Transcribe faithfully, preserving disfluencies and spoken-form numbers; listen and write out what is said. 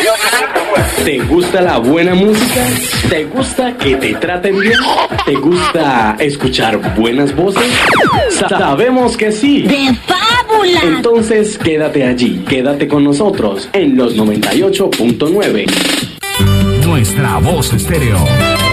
¿Te gusta la buena música? ¿Te gusta que te traten bien? ¿Te gusta escuchar buenas voces? Sa- Sabemos que sí. ¡De fábula! Entonces quédate allí, quédate con nosotros en los noventa y ocho punto nueve. Nuestra Voz Estéreo.